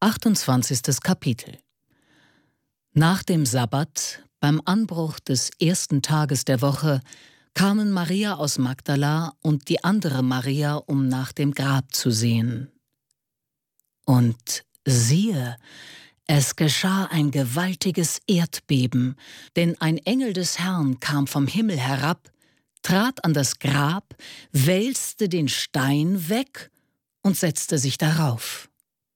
28. Kapitel. Nach dem Sabbat, beim Anbruch des ersten Tages der Woche, kamen Maria aus Magdala und die andere Maria, um nach dem Grab zu sehen. Und siehe, es geschah ein gewaltiges Erdbeben, denn ein Engel des Herrn kam vom Himmel herab, trat an das Grab, wälzte den Stein weg und setzte sich darauf.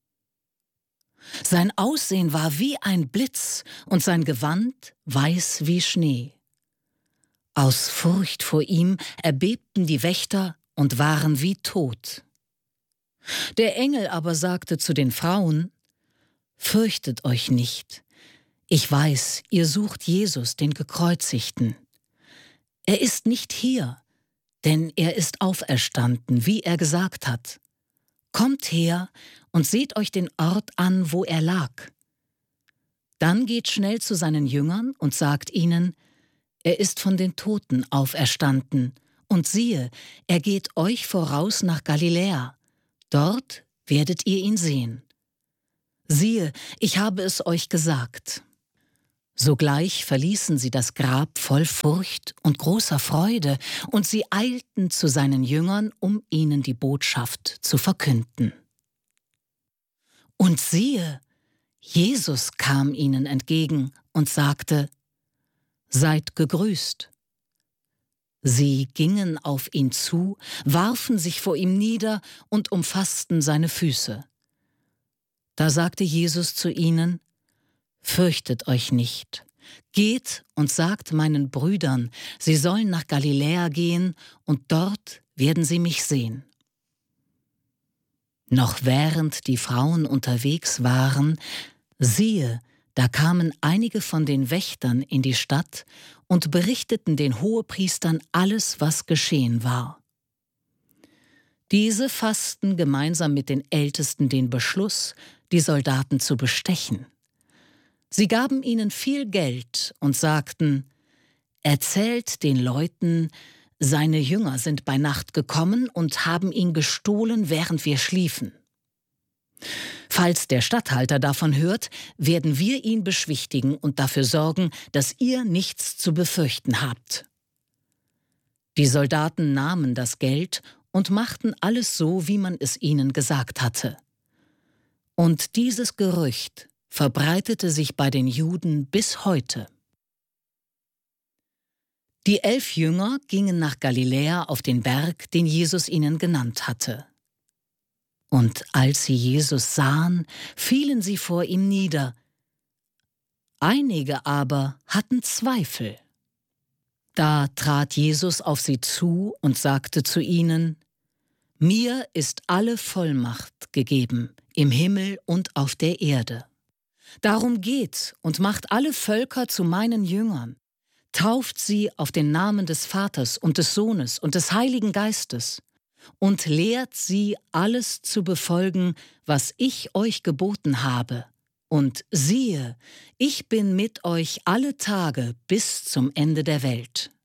Sein Aussehen war wie ein Blitz und sein Gewand weiß wie Schnee. Aus Furcht vor ihm erbebten die Wächter und waren wie tot. Der Engel aber sagte zu den Frauen: Fürchtet euch nicht. Ich weiß, ihr sucht Jesus, den Gekreuzigten. Er ist nicht hier, denn er ist auferstanden, wie er gesagt hat. Kommt her und seht euch den Ort an, wo er lag. Dann geht schnell zu seinen Jüngern und sagt ihnen: Er ist von den Toten auferstanden, und siehe, er geht euch voraus nach Galiläa. Dort werdet ihr ihn sehen. Siehe, ich habe es euch gesagt. Sogleich verließen sie das Grab voll Furcht und großer Freude, und sie eilten zu seinen Jüngern, um ihnen die Botschaft zu verkünden. Und siehe, Jesus kam ihnen entgegen und sagte: Seid gegrüßt. Sie gingen auf ihn zu, warfen sich vor ihm nieder und umfassten seine Füße. Da sagte Jesus zu ihnen: Fürchtet euch nicht. Geht und sagt meinen Brüdern, sie sollen nach Galiläa gehen, und dort werden sie mich sehen. Noch während die Frauen unterwegs waren, siehe, da kamen einige von den Wächtern in die Stadt und berichteten den Hohepriestern alles, was geschehen war. Diese fassten gemeinsam mit den Ältesten den Beschluss, die Soldaten zu bestechen. Sie gaben ihnen viel Geld und sagten: Erzählt den Leuten, seine Jünger sind bei Nacht gekommen und haben ihn gestohlen, während wir schliefen. Falls der Statthalter davon hört, werden wir ihn beschwichtigen und dafür sorgen, dass ihr nichts zu befürchten habt. Die Soldaten nahmen das Geld und machten alles so, wie man es ihnen gesagt hatte. Und dieses Gerücht verbreitete sich bei den Juden bis heute. Die 11 Jünger gingen nach Galiläa auf den Berg, den Jesus ihnen genannt hatte. Und als sie Jesus sahen, fielen sie vor ihm nieder. Einige aber hatten Zweifel. Da trat Jesus auf sie zu und sagte zu ihnen: Mir ist alle Vollmacht gegeben, im Himmel und auf der Erde. Darum geht und macht alle Völker zu meinen Jüngern, tauft sie auf den Namen des Vaters und des Sohnes und des Heiligen Geistes und lehrt sie, alles zu befolgen, was ich euch geboten habe. Und siehe, ich bin mit euch alle Tage bis zum Ende der Welt.